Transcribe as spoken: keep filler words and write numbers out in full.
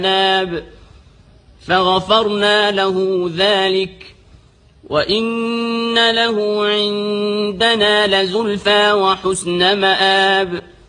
ناب فغفرنا له ذلك وإن له عندنا لزلفى وحسن مآب.